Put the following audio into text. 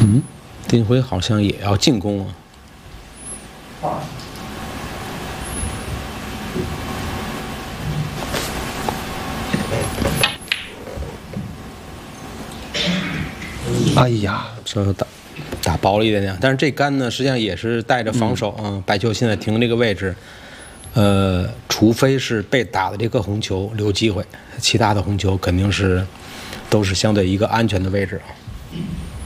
丁辉好像也要进攻啊。 哎呀， 稍稍打薄了一点点，但是这杆呢，实际上也是带着防守啊。白球现在停这个位置，除非是被打的这颗红球留机会，其他的红球肯定是都是相对一个安全的位置啊。